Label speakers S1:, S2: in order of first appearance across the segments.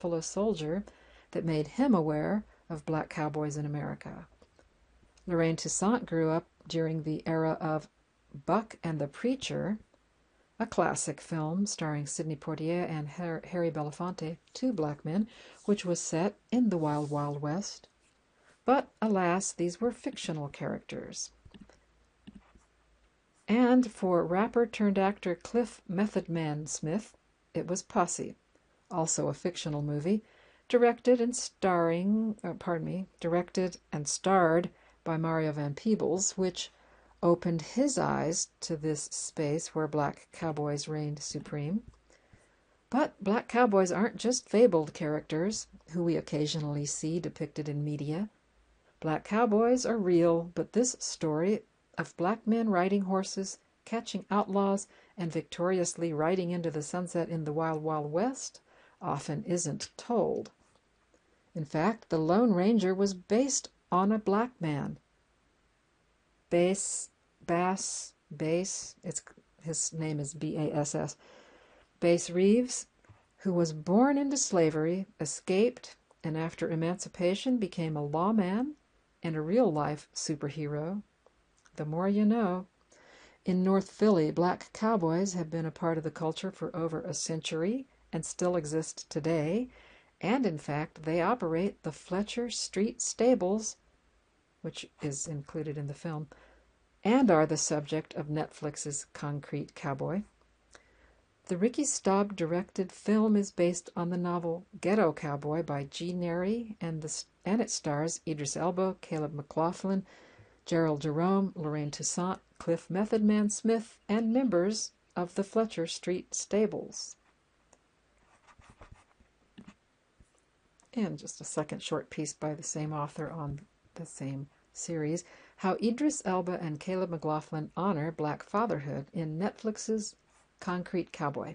S1: Buffalo Soldier that made him aware of black cowboys in America. Lorraine Toussaint grew up during the era of Buck and the Preacher, a classic film starring Sidney Poitier and Harry Belafonte, two black men, which was set in the Wild Wild West. But, alas, these were fictional characters. And for rapper-turned-actor Cliff Method Man Smith, it was Posse, also a fictional movie, directed and starred by Mario Van Peebles, which opened his eyes to this space where black cowboys reigned supreme. But black cowboys aren't just fabled characters who we occasionally see depicted in media. Black cowboys are real, but this story of black men riding horses, catching outlaws, and victoriously riding into the sunset in the Wild Wild West often isn't told. In fact, the Lone Ranger was based on a black man. His name is B-A-S-S, Bass Reeves, who was born into slavery, escaped, and after emancipation became a lawman and a real-life superhero. The more you know. In North Philly, black cowboys have been a part of the culture for over a century and still exist today, and in fact, they operate the Fletcher Street Stables, which is included in the film, and are the subject of Netflix's Concrete Cowboy. The Ricky Staub directed film is based on the novel Ghetto Cowboy by G. Neri, and it stars Idris Elba, Caleb McLaughlin, Gerald Jerome, Lorraine Toussaint, Cliff Method Man Smith, and members of the Fletcher Street Stables. And just a second short piece by the same author on the same series, How Idris Elba and Caleb McLaughlin Honor Black Fatherhood in Netflix's Concrete Cowboy.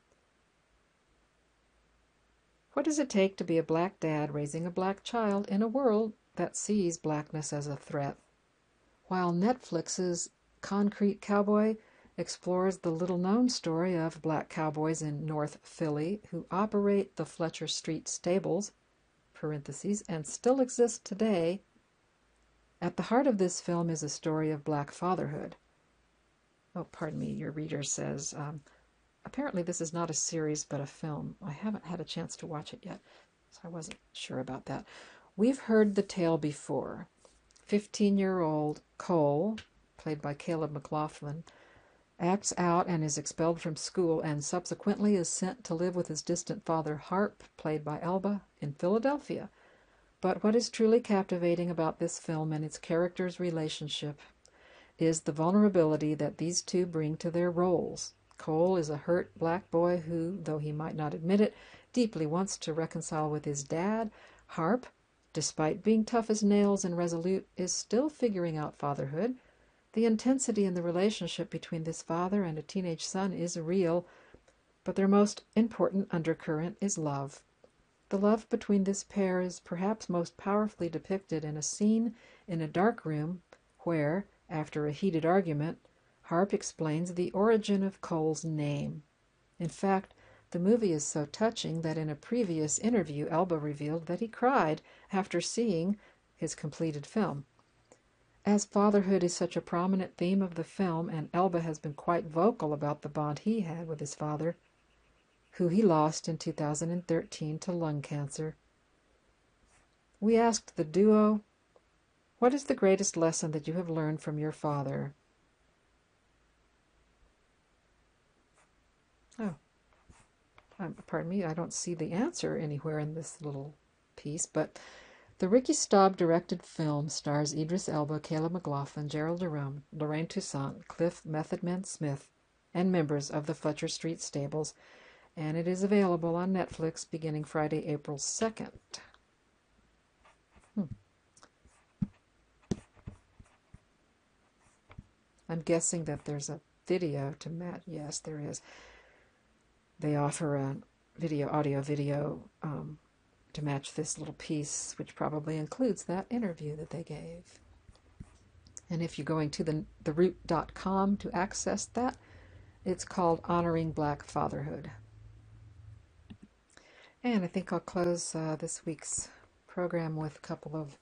S1: What does it take to be a black dad raising a black child in a world that sees blackness as a threat? While Netflix's Concrete Cowboy explores the little-known story of black cowboys in North Philly who operate the Fletcher Street Stables, parentheses, and still exist today, at the heart of this film is a story of black fatherhood. Oh, pardon me, your reader says, apparently this is not a series but a film. I haven't had a chance to watch it yet, so I wasn't sure about that. We've heard the tale before. 15-year-old Cole, played by Caleb McLaughlin, acts out and is expelled from school and subsequently is sent to live with his distant father Harp, played by Elba, in Philadelphia. But what is truly captivating about this film and its characters' relationship is the vulnerability that these two bring to their roles. Cole is a hurt black boy who, though he might not admit it, deeply wants to reconcile with his dad. Harp, despite being tough as nails and resolute, is still figuring out fatherhood. The intensity in the relationship between this father and a teenage son is real, but their most important undercurrent is love. The love between this pair is perhaps most powerfully depicted in a scene in a dark room where, after a heated argument, Harp explains the origin of Cole's name. In fact, the movie is so touching that in a previous interview, Elba revealed that he cried after seeing his completed film. As fatherhood is such a prominent theme of the film, and Elba has been quite vocal about the bond he had with his father, who he lost in 2013 to lung cancer, we asked the duo, what is the greatest lesson that you have learned from your father? Oh, pardon me, I don't see the answer anywhere in this little piece, but the Ricky Staub directed film stars Idris Elba, Caleb McLaughlin, Gerald Jerome, Lorraine Toussaint, Cliff Method Man Smith, and members of the Fletcher Street Stables, and it is available on Netflix beginning Friday, April 2nd. I'm guessing that there's a video to match. Yes, there is. They offer a audio video to match this little piece, which probably includes that interview that they gave. And if you're going to theroot.com to access that, it's called Honoring Black Fatherhood. And I think I'll close this week's program with a couple of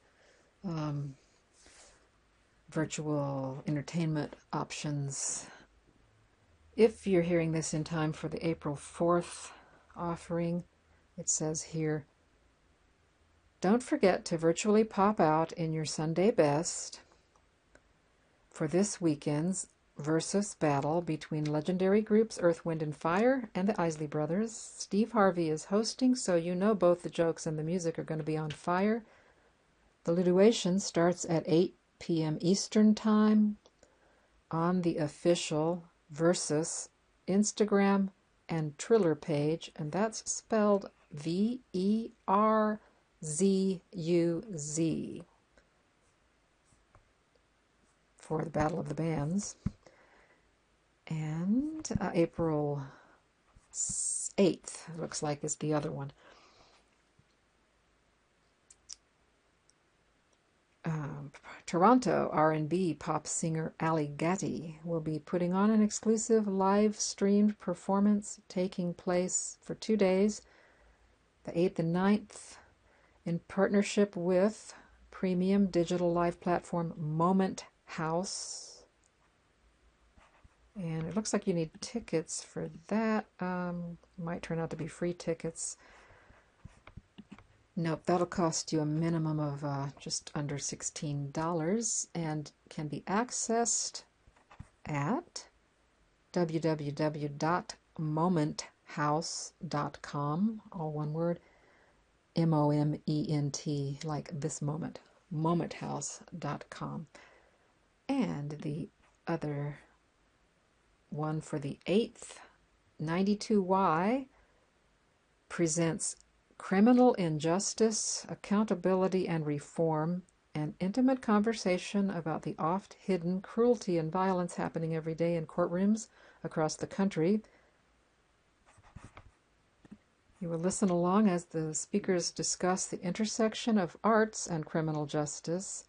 S1: virtual entertainment options. If you're hearing this in time for the April 4th offering, it says here, don't forget to virtually pop out in your Sunday best for this weekend's versus battle between legendary groups Earth, Wind, and Fire and the Isley Brothers. Steve Harvey is hosting, so you know both the jokes and the music are going to be on fire. The Luduation starts at 8 p.m. Eastern Time on the official Versus Instagram and Triller page, and that's spelled VERZUZ for the Battle of the Bands. And April 8th, looks like, is the other one. Toronto R&B pop singer Ali Gatti will be putting on an exclusive live-streamed performance taking place for 2 days, the 8th and 9th, in partnership with premium digital live platform Moment House. And it looks like you need tickets for that. Might turn out to be free tickets. Nope, that'll cost you a minimum of just under $16 and can be accessed at www.momenthouse.com, all one word, M-O-M-E-N-T, like this moment, momenthouse.com. And the other one for the 8th, 92Y presents Criminal Injustice, Accountability and Reform, an intimate conversation about the oft-hidden cruelty and violence happening every day in courtrooms across the country. You will listen along as the speakers discuss the intersection of arts and criminal justice,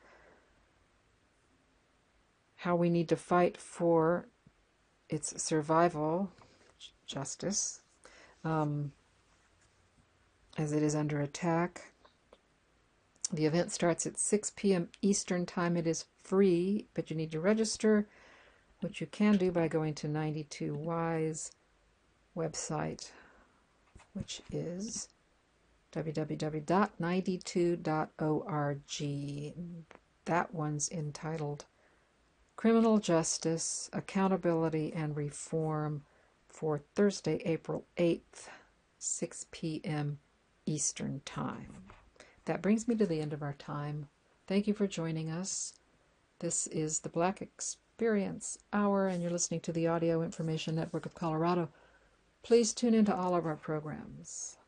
S1: how we need to fight for its survival, justice, as it is under attack. The event starts at 6 p.m. Eastern Time. It is free, but you need to register, which you can do by going to 92Y's website, which is www.92.org. That one's entitled Criminal Justice, Accountability, and Reform for Thursday, April 8th, 6 p.m. Eastern Time. That brings me to the end of our time. Thank you for joining us. This is the Black Experience Hour, and you're listening to the Audio Information Network of Colorado. Please tune into all of our programs.